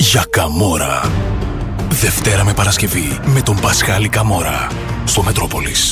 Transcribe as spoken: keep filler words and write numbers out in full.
για Καμόρα. Δευτέρα με Παρασκευή με τον Πασχάλη Καμόρα στο Μετρόπολης.